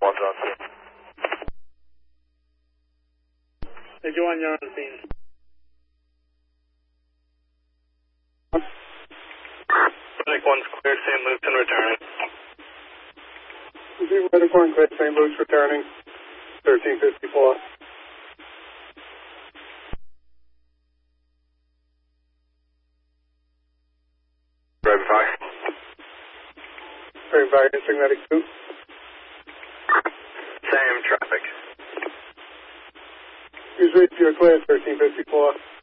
Roger on scene. Hey, Joanne, you're on the scene. Medic 1's clear, St. Luke's and returning. Medic 1 clear, St. Luke's returning. 1354. Driving back. Driving back, entering Medic 2. Same traffic. Use radio clear, 1354.